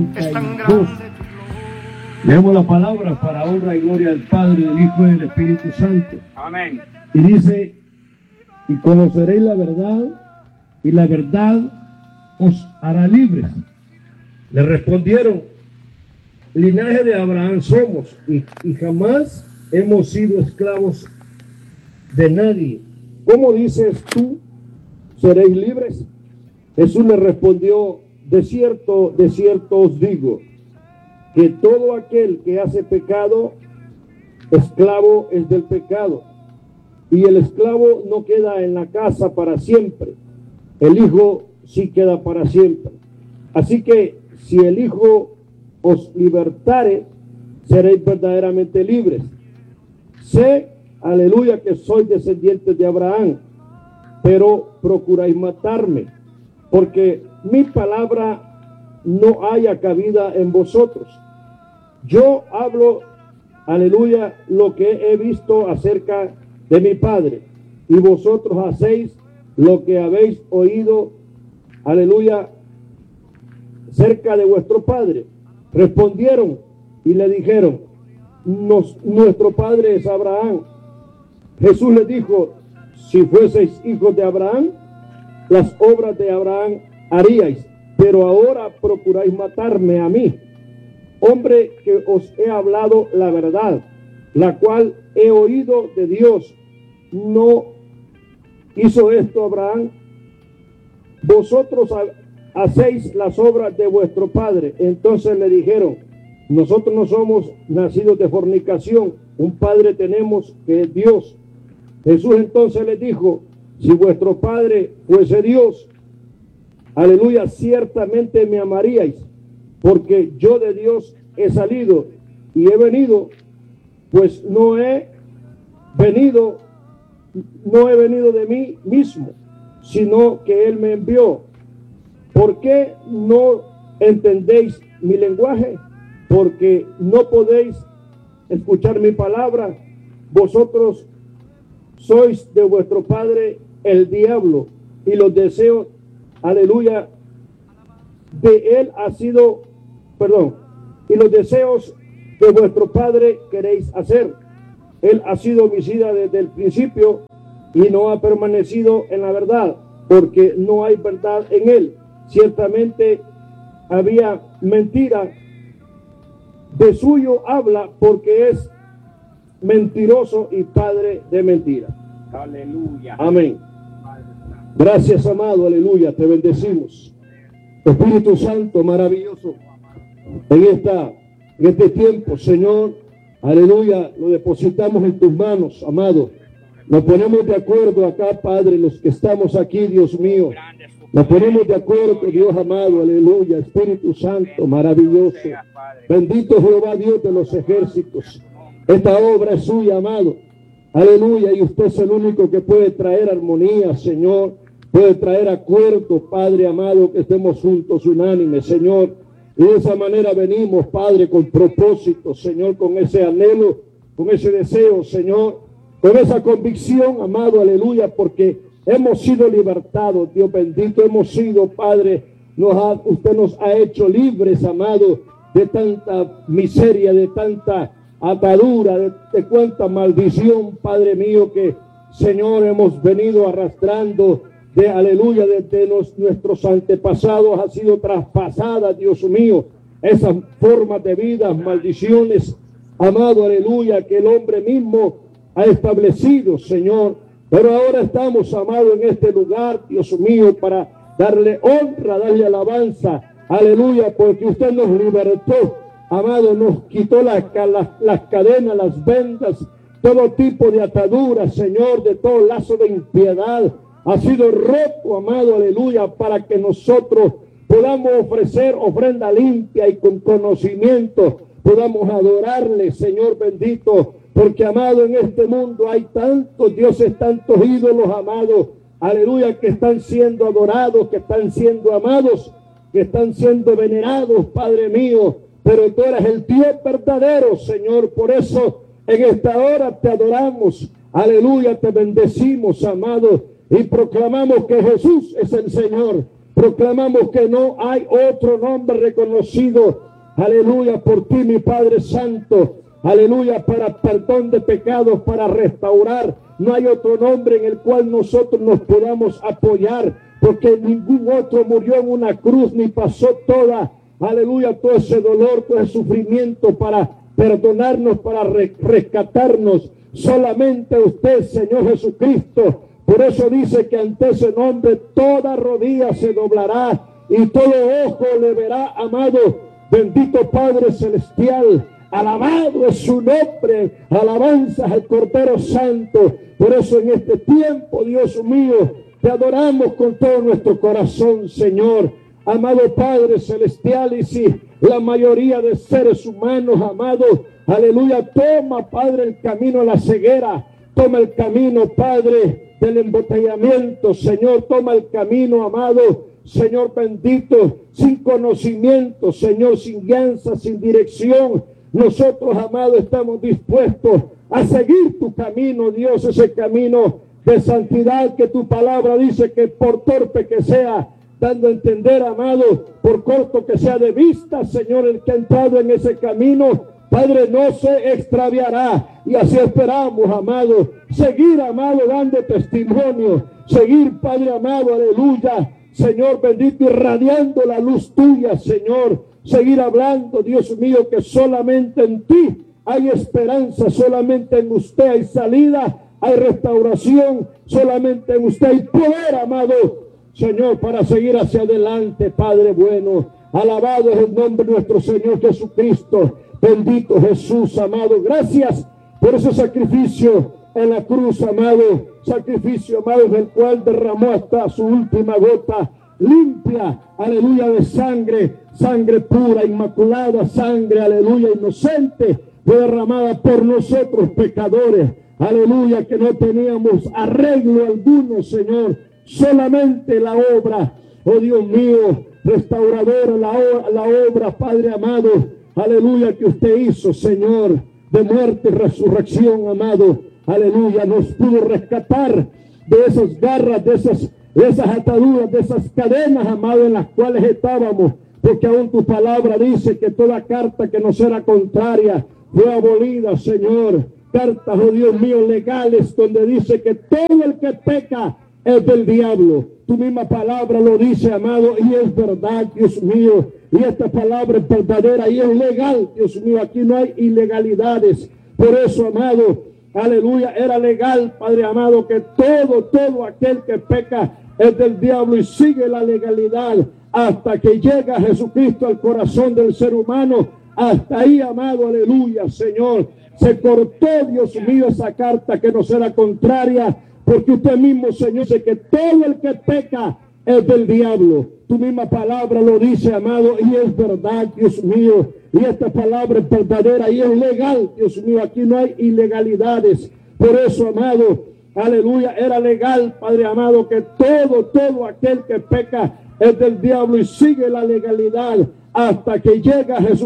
Es tan grande. Leemos la palabra para honra y gloria del Padre, del Hijo y del Espíritu Santo. Amén. Y dice, y conoceréis la verdad, y la verdad os hará libres. Le respondieron, linaje de Abraham somos, y jamás hemos sido esclavos de nadie. ¿Cómo dices tú, seréis libres? Jesús le respondió, de cierto os digo, que todo aquel que hace pecado, esclavo es del pecado. Y el esclavo no queda en la casa para siempre, el Hijo sí queda para siempre. Así que si el Hijo os libertare, seréis verdaderamente libres. Sé, aleluya, que soy descendiente de Abraham, pero procuráis matarme, porque mi palabra no haya cabida en vosotros. Yo hablo, aleluya, lo que he visto acerca de mi Padre, y vosotros hacéis lo que habéis oído, aleluya, cerca de vuestro Padre. Respondieron y le dijeron, nuestro Padre es Abraham. Jesús les dijo, si fueseis hijos de Abraham, las obras de Abraham haríais, pero ahora procuráis matarme a mí, hombre que os he hablado la verdad, la cual he oído de Dios. ¿No hizo esto Abraham? Vosotros hacéis las obras de vuestro padre. Entonces le dijeron, nosotros no somos nacidos de fornicación, un padre tenemos que es Dios. Jesús entonces les dijo, si vuestro padre fuese Dios, aleluya, ciertamente me amaríais, porque yo de Dios he salido y he venido, pues no he venido de mí mismo, sino que Él me envió. ¿Por qué no entendéis mi lenguaje? Porque no podéis escuchar mi palabra. Vosotros sois de vuestro padre el diablo, y los deseos, aleluya, de él ha sido, y los deseos de vuestro padre queréis hacer. Él ha sido homicida desde el principio y no ha permanecido en la verdad, porque no hay verdad en él. Ciertamente había mentira, de suyo habla, porque es mentiroso y padre de mentira. Aleluya. Amén. Gracias, amado, aleluya, te bendecimos. Espíritu Santo, maravilloso, en este tiempo, Señor, aleluya, lo depositamos en tus manos, amado. Nos ponemos de acuerdo acá, Padre, los que estamos aquí, Dios mío. Nos ponemos de acuerdo, Dios amado, aleluya, Espíritu Santo, maravilloso. Bendito Jehová, Dios de los ejércitos. Esta obra es suya, amado. Aleluya, y usted es el único que puede traer armonía, Señor. Puede traer acuerdo, Padre amado, que estemos juntos, unánimes, Señor. Y de esa manera venimos, Padre, con propósito, Señor, con ese anhelo, con ese deseo, Señor, con esa convicción, amado, aleluya, porque hemos sido libertados, Dios bendito, hemos sido, Padre, usted nos ha hecho libres, amado, de tanta miseria, de tanta atadura, de cuánta maldición, Padre mío, que, Señor, hemos venido arrastrando, de aleluya, desde nuestros antepasados ha sido traspasada, Dios mío, esas formas de vida, maldiciones, amado, aleluya, que el hombre mismo ha establecido, Señor. Pero ahora estamos, amado, en este lugar, Dios mío, para darle honra, darle alabanza, aleluya, porque usted nos libertó, amado, nos quitó las cadenas, las vendas, todo tipo de ataduras, Señor, de todo lazo de impiedad. Ha sido roto, amado, aleluya, para que nosotros podamos ofrecer ofrenda limpia y con conocimiento, podamos adorarle, Señor bendito, porque, amado, en este mundo hay tantos dioses, tantos ídolos, amados, aleluya, que están siendo adorados, que están siendo amados, que están siendo venerados, Padre mío, pero tú eres el Dios verdadero, Señor. Por eso en esta hora te adoramos, aleluya, te bendecimos, amado, y proclamamos que Jesús es el Señor, Proclamamos que no hay otro nombre reconocido, aleluya, por ti, mi Padre Santo, aleluya, para perdón de pecados, para restaurar. No hay otro nombre en el cual nosotros nos podamos apoyar, porque ningún otro murió en una cruz, ni pasó aleluya, todo ese dolor, todo ese sufrimiento para perdonarnos, para rescatarnos. Solamente usted, Señor Jesucristo. Por eso dice que ante ese nombre toda rodilla se doblará y todo ojo le verá, amado. Bendito Padre Celestial, alabado es su nombre, alabanzas al Cordero Santo. Por eso en este tiempo, Dios mío, te adoramos con todo nuestro corazón, Señor. Amado Padre Celestial, y si la mayoría de seres humanos, amados, aleluya, toma, Padre, el camino a la ceguera, toma el camino, Padre, del embotellamiento, Señor, toma el camino, amado, Señor bendito, sin conocimiento, Señor, sin guianza, sin dirección. Nosotros, amado, estamos dispuestos a seguir tu camino, Dios, ese camino de santidad que tu palabra dice que por torpe que sea, dando a entender, amado, por corto que sea de vista, Señor, el que ha entrado en ese camino, Padre, no se extraviará. Y así esperamos, amado, seguir, amado, dando testimonio, seguir, Padre amado, aleluya, Señor bendito, irradiando la luz tuya, Señor, seguir hablando, Dios mío, que solamente en ti hay esperanza, solamente en usted hay salida, hay restauración, solamente en usted hay poder, amado, Señor, para seguir hacia adelante, Padre bueno. Alabado es el nombre de nuestro Señor Jesucristo. Bendito Jesús, amado. Gracias por ese sacrificio en la cruz, amado. Sacrificio, amado, del cual derramó hasta su última gota limpia, aleluya, de sangre. Sangre pura, inmaculada, sangre, aleluya, inocente. Fue derramada por nosotros pecadores. Aleluya, que no teníamos arreglo alguno, Señor. Solamente la obra, oh Dios mío, restauradora, la obra, Padre amado, aleluya, que usted hizo, Señor, de muerte y resurrección, amado, aleluya, nos pudo rescatar de esas garras, de esas ataduras, de esas cadenas, amado, en las cuales estábamos, porque aún tu palabra dice que toda carta que nos era contraria fue abolida, Señor. Cartas, oh Dios mío, legales, donde dice que todo el que peca es del diablo. Tu misma palabra lo dice, amado, y es verdad, Dios mío. Y esta palabra es verdadera y es legal, Dios mío. Aquí no hay ilegalidades. Por eso, amado, aleluya, era legal, Padre amado, que todo aquel que peca es del diablo y sigue la legalidad hasta que llega Jesucristo al corazón del ser humano. Hasta ahí, amado, aleluya, Señor. Se cortó, Dios mío, esa carta que nos era contraria, porque usted mismo, Señor, dice que todo el que peca es del diablo. Tu misma palabra lo dice, amado, y es verdad, Dios mío. Y esta palabra es verdadera y es legal, Dios mío. Aquí no hay ilegalidades. Por eso, amado, aleluya, era legal, Padre amado, que todo aquel que peca es del diablo y sigue la legalidad hasta que llega Jesús.